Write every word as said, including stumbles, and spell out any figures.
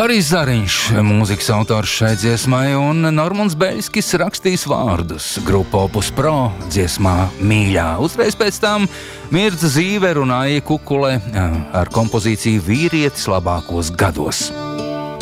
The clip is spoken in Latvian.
Harijs Zariņš, mūzikas autors šai dziesmai, un Normons Beļskis rakstījis vārdus grupa Opus Pro dziesmā Mīļā. Uzreiz pēc tam Mirza Zīver un Aija Kukule ar kompozīciju Vīrietis labākos gados.